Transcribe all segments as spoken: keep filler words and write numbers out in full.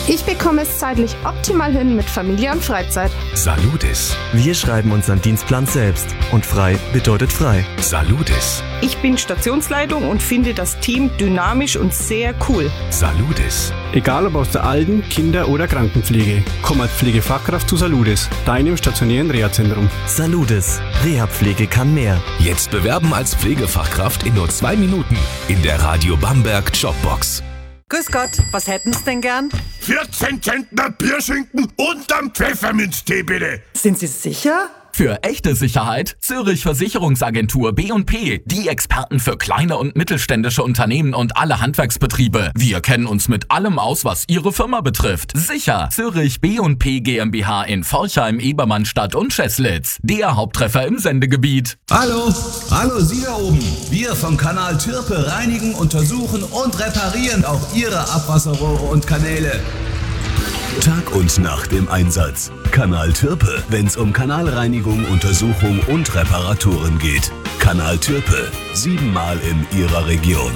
Ich bekomme es zeitlich optimal hin mit Familie und Freizeit. Saludis. Wir schreiben unseren Dienstplan selbst. Und frei bedeutet frei. Saludis. Ich bin Stationsleitung und finde das Team dynamisch und sehr cool. Saludis. Egal ob aus der Alten-, Kinder- oder Krankenpflege, komm als Pflegefachkraft zu Saludis, deinem stationären Reha-Zentrum. Saludis. Reha-Pflege kann mehr. Jetzt bewerben als Pflegefachkraft in nur zwei Minuten in der Radio Bamberg Jobbox. Grüß Gott, was hätten's denn gern? vierzehn Zentner Bierschinken und am Pfefferminztee bitte. Sind Sie sicher? Für echte Sicherheit Zürich Versicherungsagentur B und P, die Experten für kleine und mittelständische Unternehmen und alle Handwerksbetriebe. Wir kennen uns mit allem aus, was Ihre Firma betrifft. Sicher, Zürich B und P GmbH in Forchheim, Ebermannstadt und Scheßlitz. Der Haupttreffer im Sendegebiet. Hallo, hallo Sie da oben. Wir vom Kanal Türpe reinigen, untersuchen und reparieren auch Ihre Abwasserrohre und Kanäle. Tag und Nacht im Einsatz. Kanal Türpe, wenn's um Kanalreinigung, Untersuchung und Reparaturen geht. Kanal Türpe, siebenmal in Ihrer Region.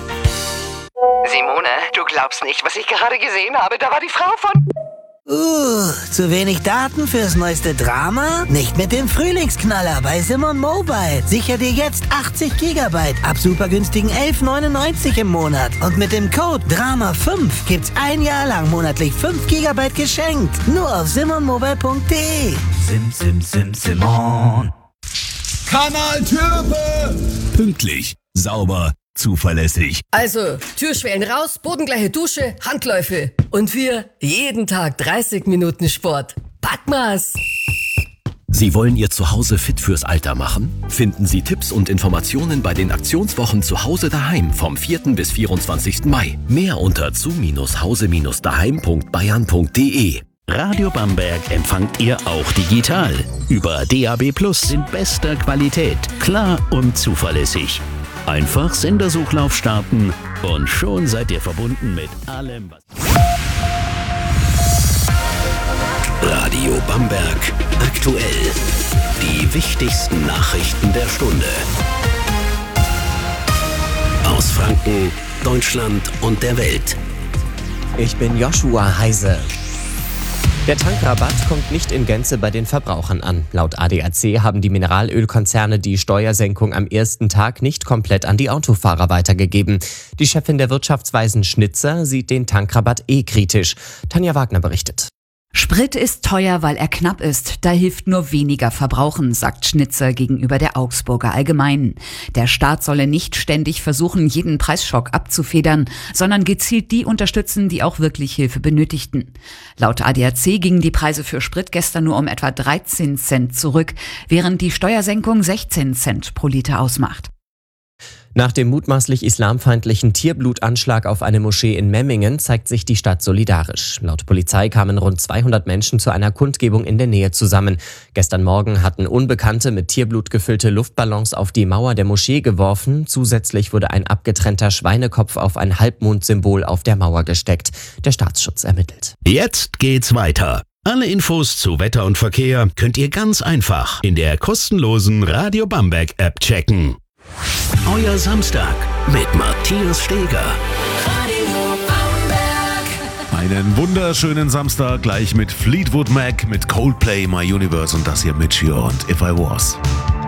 Simone, du glaubst nicht, was ich gerade gesehen habe. Da war die Frau von... Uh, zu wenig Daten fürs neueste Drama? Nicht mit dem Frühlingsknaller bei Simon Mobile. Sicher dir jetzt achtzig Gigabyte ab super günstigen elf neunundneunzig im Monat. Und mit dem Code Drama fünf gibt's ein Jahr lang monatlich fünf Gigabyte geschenkt. Nur auf simon mobile punkt de. Sim, sim, sim, Simon. Kanal Türpe. Pünktlich, sauber, zuverlässig. Also, Türschwellen raus, bodengleiche Dusche, Handläufe. Und wir jeden Tag dreißig Minuten Sport. Packmas! Sie wollen Ihr Zuhause fit fürs Alter machen? Finden Sie Tipps und Informationen bei den Aktionswochen Zuhause daheim vom vierten bis vierundzwanzigsten Mai. Mehr unter zu hause daheim punkt bayern punkt de. Radio Bamberg empfangt ihr auch digital. Über D A B Plus in bester Qualität, klar und zuverlässig. Einfach Sendersuchlauf starten und schon seid ihr verbunden mit allem, was... Radio Bamberg aktuell. Die wichtigsten Nachrichten der Stunde. Aus Franken, Deutschland und der Welt. Ich bin Joshua Heise. Der Tankrabatt kommt nicht in Gänze bei den Verbrauchern an. Laut A D A C haben die Mineralölkonzerne die Steuersenkung am ersten Tag nicht komplett an die Autofahrer weitergegeben. Die Chefin der Wirtschaftsweisen Schnitzer sieht den Tankrabatt eh kritisch. Tanja Wagner berichtet. Sprit ist teuer, weil er knapp ist. Da hilft nur weniger Verbrauchen, sagt Schnitzer gegenüber der Augsburger Allgemeinen. Der Staat solle nicht ständig versuchen, jeden Preisschock abzufedern, sondern gezielt die unterstützen, die auch wirklich Hilfe benötigten. Laut A D A C gingen die Preise für Sprit gestern nur um etwa dreizehn Cent zurück, während die Steuersenkung sechzehn Cent pro Liter ausmacht. Nach dem mutmaßlich islamfeindlichen Tierblutanschlag auf eine Moschee in Memmingen zeigt sich die Stadt solidarisch. Laut Polizei kamen rund zweihundert Menschen zu einer Kundgebung in der Nähe zusammen. Gestern Morgen hatten Unbekannte mit Tierblut gefüllte Luftballons auf die Mauer der Moschee geworfen. Zusätzlich wurde ein abgetrennter Schweinekopf auf ein Halbmondsymbol auf der Mauer gesteckt. Der Staatsschutz ermittelt. Jetzt geht's weiter. Alle Infos zu Wetter und Verkehr könnt ihr ganz einfach in der kostenlosen Radio Bamberg App checken. Euer Samstag mit Matthias Steger. Einen wunderschönen Samstag gleich mit Fleetwood Mac, mit Coldplay, My Universe und das hier mit Chio und If I Was.